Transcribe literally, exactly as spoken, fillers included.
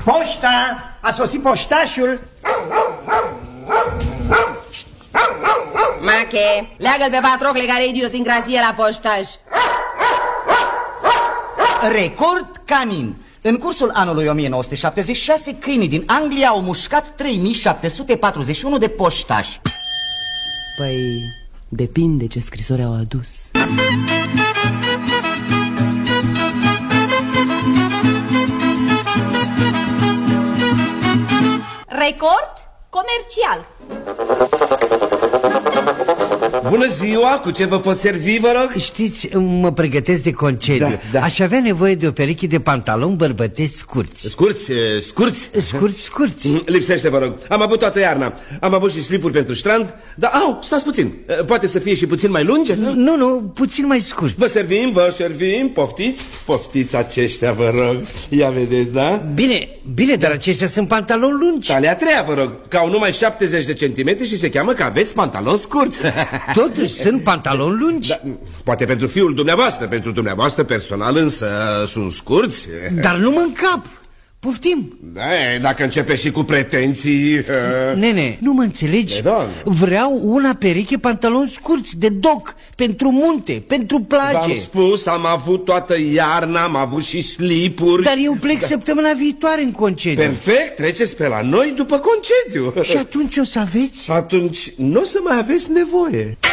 Poșta! A sosit poștașul! Mache, leagă-l pe Patrocle care e idiosincrasie la poștaș. Record canin. În cursul anului o mie nouă sute șaptezeci și șase, câinii din Anglia au mușcat trei mii șapte sute patruzeci și unu de poștași. Păi, depinde ce scrisori au adus. Record comercial. Bună ziua, cu ce vă pot servi, vă rog? Știți, mă pregătesc de concediu. Da, da. Aș avea nevoie de o pereche de pantaloni bărbăteți scurți. Scurți, scurți? Scurți, scurți. Lipsește, vă rog. Am avut toată iarna. Am avut și slipuri pentru strand. Dar, au, stați puțin. Poate să fie și puțin mai lungi? Nu, nu, puțin mai scurți. Vă servim, vă servim, poftiți. Poftiți aceștia, vă rog. Ia vedeți, da? Bine, bine, dar aceștia sunt pantaloni lungi. Talia a treia, vă rog, că au numai șaptezeci de centimetri și se cheamă că aveți pantaloni scurți. Totuși sunt pantaloni lungi. Da, poate pentru fiul dumneavoastră, pentru dumneavoastră personal însă sunt scurți. Dar nu mă încap. Poftim. Da, dacă începe și cu pretenții... Uh... Nene, nu mă înțelegi? Vreau una pereche pantaloni scurți de doc, pentru munte, pentru plage. V-am spus, am avut toată iarna, am avut și slipuri. Dar eu plec da. săptămâna viitoare în concediu. Perfect, treceți pe la noi după concediu. Și atunci o să aveți? Atunci nu o să mai aveți nevoie.